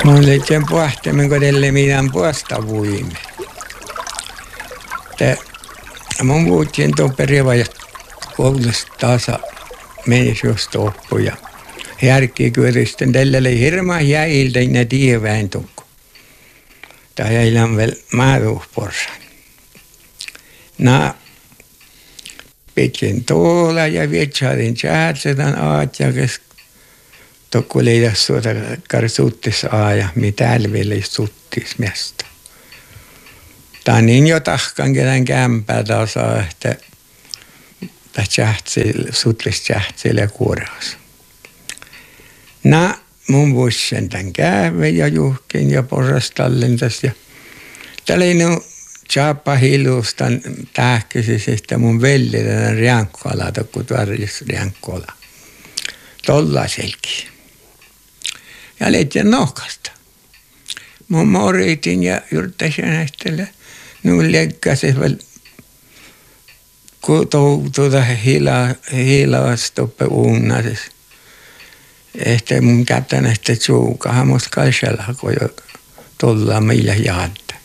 Mun leitsen puhtamen kodelle minä puosta vuimme. Mun vuotien tuon periaatteessa koulusta taas meni just oppu ja järkikyöristen tällä oli hirma jäiltä ne tieväin tukku. Tämä jäillä vielä maaduusporsan. Pitkin tuolla ja vietsaadin tjäätsetän aatjakes. Tokku leidas suota karsuttis aaja, mitä älville suttis miestä. Tämä on niin jo tahkan ketään kämpää taas, että sutlis tjähtsille kuoraus. Mun vuosien tämän käve ja juhkin ja porrastallentas. Ja täällä ei nyt Chapa hilustan tähkäisistä mun velli tämän riankkoala, tokku tarjus riankkoala. Tollaiselkin. Ja leitän nohkasta. Mun moritin ja yrittäisin näistellä. Nun leikkasin vielä tuota hiilaastoppe uunnasis. Että mun kätän että suukahan musta kaisella, kun jo tullaan millä jaadta.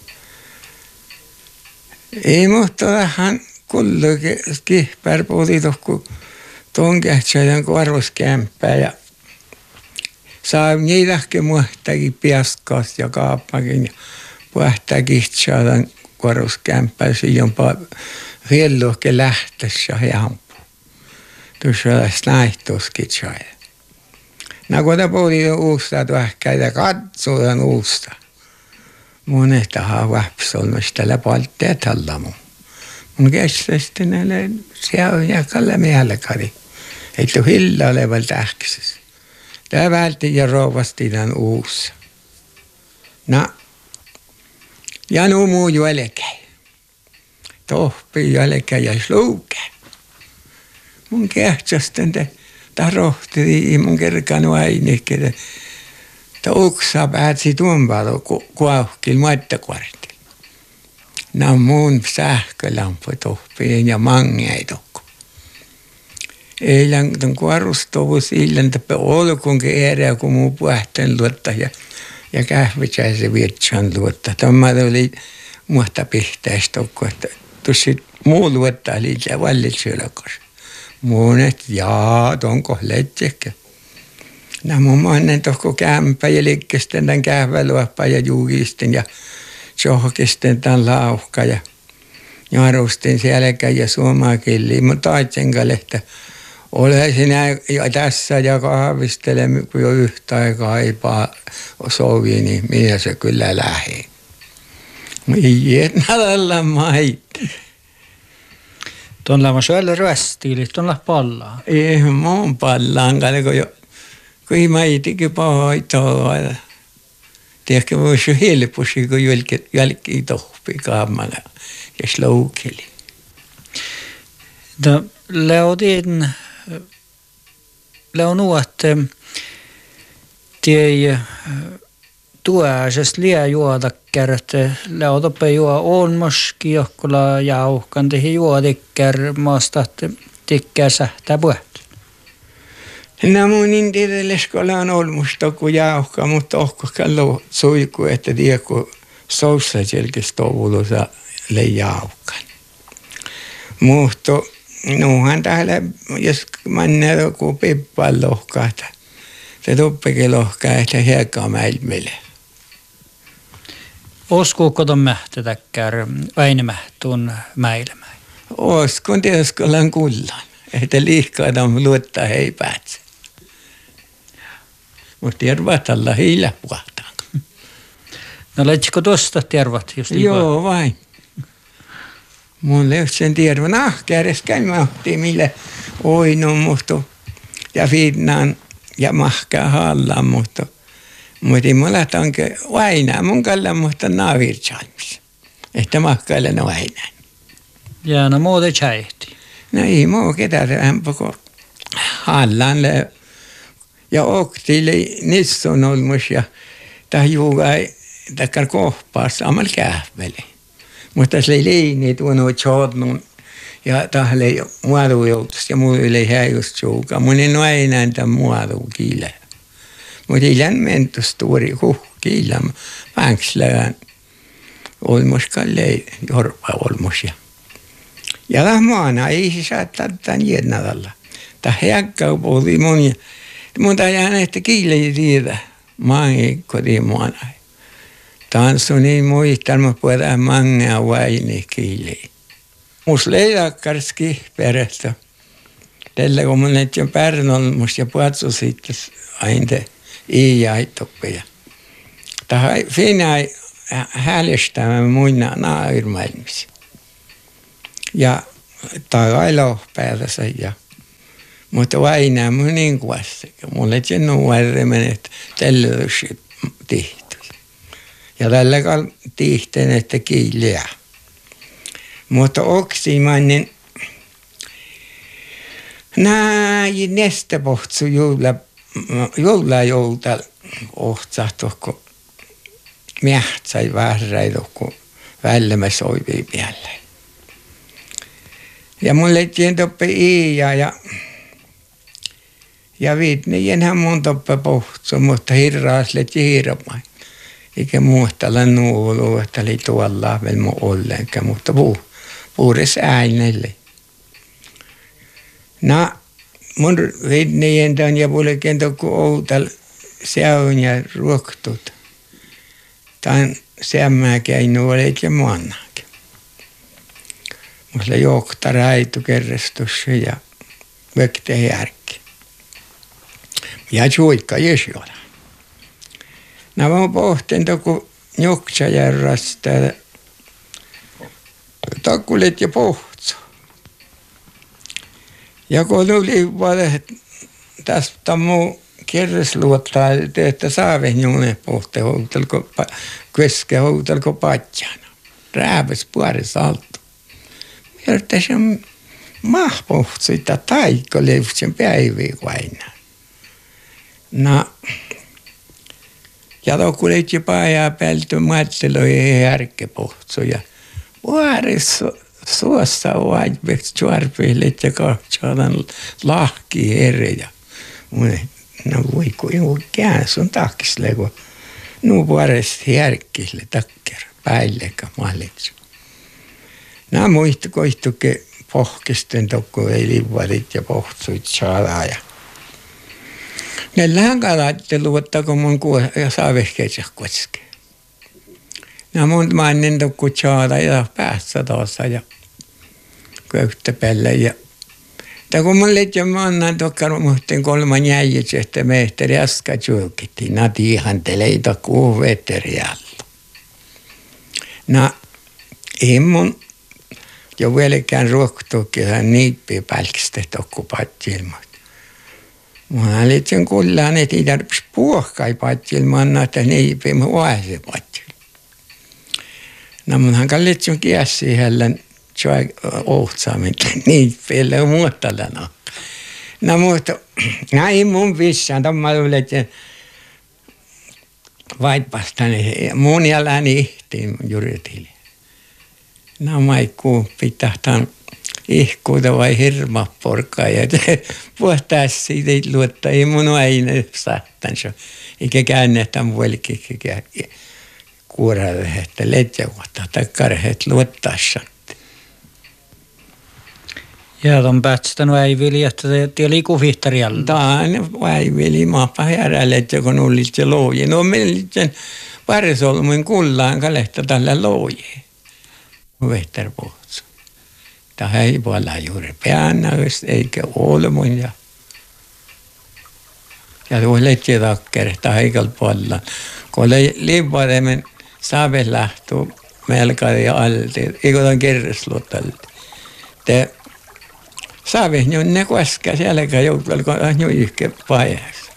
Ei musta vähän kullukin kihpär puhuti tohku tuon kähtsääjän korvuskämppää ja saa niitäkin muhtakin piaskaas ja kaappakin ja puhtaa kihtsääjän korvuskämppää silloin hilluhke lähtössä jampu. Tuossa näihtuuskin sai. Kun te puhutin uusta tuohkä ja katsotaan uusta. Monestahan väpsolmista läpalteet alla mun. Mun kestästi näille sielläkalle mielekari. Ei tuu hilla oleval tähkisessä. Tää vältti ja rouvasti tämän uussa. Ja nu muu jälkeen. Tohpi jälkeen ja sluuke. Mun kehtsästen ta rohti mun kerkanu ainikkeet. Ta uksa päätsi tuonpalo kuauhkil maittakvartil. On mun sähkölampu tohpiin ja mangeai tokko. Eilen ton kuarustovus illan tappe olkunkin erää kun muu puhteen luotta ja kähvitsäisi vietsän luotta. Tämä oli muhta pihteistä tokko, että tussit muu luotta oli ja vallitsylökos. Monet jaa tonko leitsekä. Mun mannen tohko kämpä ja liikkesten tämän kähväluoppa ja juugisten ja tjohkisten tämän lauhka ja arustin sielläkään ja suomakilliin. Mutta aitsenkalle, että ole sinä ja tässä ja kahvistele, kun jo yhtä aikaa kaipaa sovi, niin minä se kyllä lähe. Miet nadalla mait. Tuolla on syöllä röstiili, tuolla pallaa. Ei mun pallaan, kun ei maitikin pahoittaa. Tiedätkö, voisi helposti, kun jälkeen tohpi kaamalla ja sloukeli. Leonuatte tiei tuäsest liä juoda kärte. Leotoppe juo on moski, johkola jauhkan tehi juodikkär maasta tikkää sähtää puhet. Mun intiedellesköllä on olmusta kuin jauhka, mutta ohkokaan suiku, että tiedä, kun soussa selkeästi oulussa jauhkan. Mutta nuuhan täällä, jos mennään joku pippaan lohkaata, se tuppikin lohkaa, että hiekkaa meille. Oskuuko ton mähtätäkkär väinemähtuun mäilemään? Oskun tietysti ollaan kullan, että liikkaadaan luottaa hei päätse. Mutta tervat alla hiilä puhtaan. No leitsiko tuosta tervat? Joo vain. Mun löysi sen tervan. Käydessä käymään ohtiin millä oinun muhtu ja finnaan ja mahkaa hallaan muhtu. Mutta mulla onke vainaa mun kallan muhtu naavirtsalmis. Että mahkaille ne vainaa. Ja no muuten tjäihti. No ei muu ketään ämpöko hallaan ja oktille nissun olmus ja tahjuugai takkar kohpaassa amal kähveli. Mutta se ei liini tuonut tjoodnun ja tahle muodu joutus ja muu ei häijust suuka. Mun ei noinaan tämän muodu kiile. Mutta ei län mentus tuori Kiillä vänkslään olmos kallei jorpa olmos ja lahmaana ei se saa tämän jännädalla. Tämä häkkäy oli monia. Mutta jääneet kiille ei tiedä. Maangi kotimaana. Tanssu niin muistan, mutta puhutaan mangea vaini kiille. Mus leidakarski perästä. Tällä kun mun et on pärnolmus ja puhatsu sitten aina iiaitoppeja. Tämä siinä häälestää muina nairmaailmissa. Ja tagailo päätänsä ja mutta vainaa mun niin kuvassa. Mulle ei ole nuoremmin, että tällä olisi tehty. Ja tällä tihteen, että kiiliä. Mutta oksimainen näin nästä pohtsu joulta ohtsahtu, kun mähtsai vääräitä, kun väljämä soivii päälle. Ja mulle ei toppe ja viitneen mun toppe pohtsu, mutta hirraaslet hiiromai. Eikä muistella nuolu, että oli tuolla vielä mun ollenkaan, mutta puures äänelle. No, mun viitneen ton ja pulkeen tokku outal seun ja ruoktut. Tämän semmää käinu olet ja muannakin. Mulla johtaa raitu kerrastussa ja vekte järki. Ja suikka jesiola. No mä pohtin tokku Njuksajärrasta takkulet ja pohtsa. Ja kun tuli vaan tästä muu kerrasluottaa, että saavehjunen pohti houtelko keske houtelko patjana. Rääpäs puoris alta. Miertä se mahpohtsi, että taikko levtsen päiviä vainaa. No, ja tokkulet ja paajaa päältä maatteloi järkepohtsu ja vuoris suossa vaiveks juarpiilit ja kahtsadan lahki eri ja no voi kun käänsun takkisle, kun nu vuoris järkisle takkera päällekä maalitsu. Nämä muistu koistuke pohkisten tokku ei livarit ja pohtsuit saada ja ne länkalattelu, että kun mun saavehkeitsä koske. Ja mun mannen tokku saada ja päässä tuossa ja köyhtäpälle ja kun mun liittyy mannan tokka muhteen 3 jäijitsestä mehteri äskä julkittiin. Natiihan teleita kuu veteriallu. No, ei mun jo vieläkään ruoktuukin niippiä pälkistä tokku patjilmat. Mun liittyy kullaan, että ei tarvitsisi puohkai patjilman, että niippiä mun vaihse patjilman. No munhan liittyy kiässiä hellän ohtsaaminen niippiä muuttalana. No mutta näin mun vissaan, tämä oli, että vaipastani mun jäläni ihtiin juritille. No maikku pitää tämän ihkuuta vai hirma porkkaa ja puhtaa siitä ei luottaa, ei mun aina saattansa. Eikä käännetä vuolikikkiä kuoralle, että letjauhtaa tai karheet luottaessa. Ja ton päätstänyt äivili, että te liikuvihtarialla. Tämä äivili maappa järjelle, että kun ollit se looji. No meillä sen parisolmuin kullaan kalehta tällä looji. Vehterpuhtsu. Tämä ei voi olla juuri peänäys, eikä olmuin. Ja tuo letji takkeri, tämä ei kalpalla. Kun oli liivaremmin saaven lähtuu melkari ja alti, eikö tämän kerrasluotalti. Te saaveh ne koska sielläkään joutuvalko yhkä paijassa.